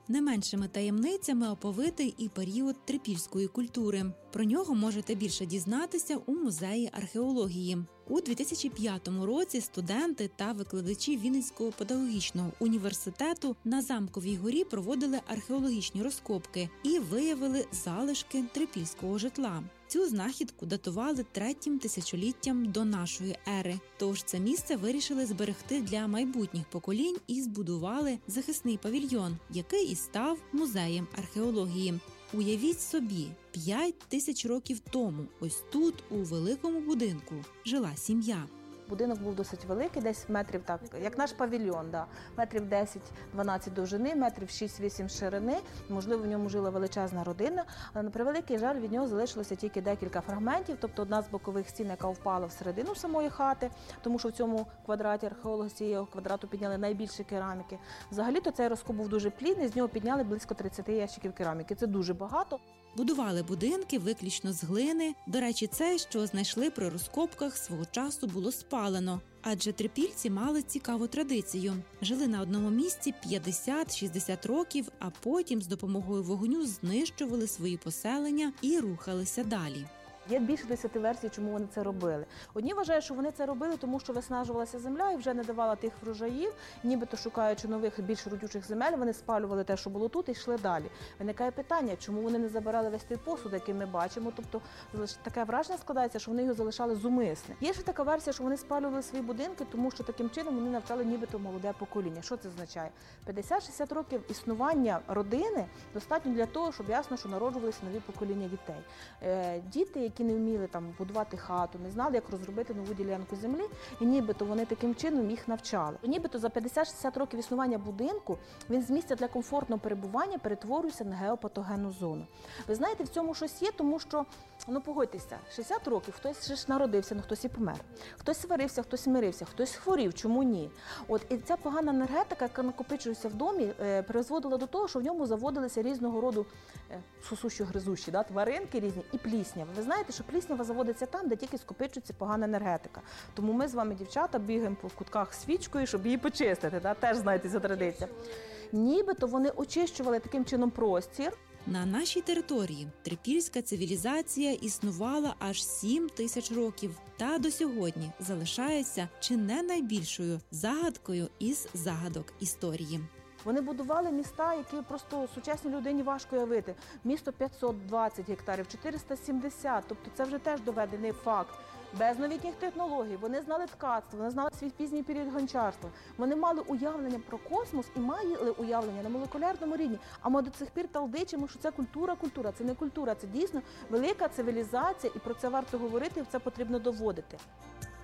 Не меншими таємницями оповитий і період трипільської культури. Про нього можете більше дізнатися у музеї археології. У 2005 році студенти та викладачі Вінницького педагогічного університету на Замковій горі проводили археологічні розкопки і виявили залишки трипільського житла. Цю знахідку датували 3-м тисячоліттям до нашої ери. Тож це місце вирішили зберегти для майбутніх поколінь і збудували захисний павільйон, який і став музеєм археології. Уявіть собі, 5000 років тому ось тут, у великому будинку, жила сім'я. Будинок був досить великий, десь метрів, так, як наш павільйон, да. Метрів 10-12 довжини, метрів 6-8 ширини. Можливо, в ньому жила величезна родина, але на превеликий жаль від нього залишилося тільки декілька фрагментів, тобто одна з бокових стін, яка впала всередину самої хати, тому що в цьому квадраті археологи з цієї квадрату підняли найбільше кераміки. Взагалі-то цей розкоп був дуже плідний, з нього підняли близько 30 ящиків кераміки. Це дуже багато. Будували будинки виключно з глини. До речі, це, що знайшли при розкопках, свого часу було спалено. Адже трипільці мали цікаву традицію. Жили на одному місці 50-60 років, а потім з допомогою вогню знищували свої поселення і рухалися далі. Є більше 10 версій, чому вони це робили. Одні вважають, що вони це робили, тому що виснажувалася земля і вже не давала тих врожаїв, нібито шукаючи нових, більш родючих земель, вони спалювали те, що було тут, і йшли далі. Виникає питання, чому вони не забирали весь той посуд, який ми бачимо, тобто таке враження складається, що вони його залишали зумисне. Є ще така версія, що вони спалювали свої будинки, тому що таким чином вони навчали нібито молоде покоління. Що це означає? 50-60 років існування родини достатньо для того, щоб ясно, що народжувалися нові покоління дітей. Діти, які не вміли там будувати хату, не знали, як розробити нову ділянку землі, і нібито вони таким чином їх навчали. Нібито за 50-60 років існування будинку він з місця для комфортного перебування перетворюється на геопатогенну зону. Ви знаєте, в цьому щось є, тому що, погодьтеся, 60 років хтось ж народився, хтось і помер. Хтось сварився, хтось мирився, хтось хворів, чому ні? І ця погана енергетика, яка накопичується в домі, призводила до того, що в ньому заводилися різного роду сосущі-гризущі, тваринки різні і пліснява. Ви знаєте, що пліснява заводиться там, де тільки скопичується погана енергетика. Тому ми з вами, дівчата, бігаємо по кутках свічкою, щоб її почистити. Теж, знаєте, ця традиція. Нібито вони очищували таким чином простір. На нашій території трипільська цивілізація існувала аж 7000 років та до сьогодні залишається чи не найбільшою загадкою із загадок історії. Вони будували міста, які просто сучасній людині важко уявити. Місто 520 гектарів, 470, тобто це вже теж доведений факт. Без новітніх технологій, вони знали ткацтво, вони знали свій пізній період гончарства. Вони мали уявлення про космос і мали уявлення на молекулярному рівні. А ми до цих пір талдичимо, що це культура, це не культура, це дійсно велика цивілізація, і про це варто говорити, і це потрібно доводити.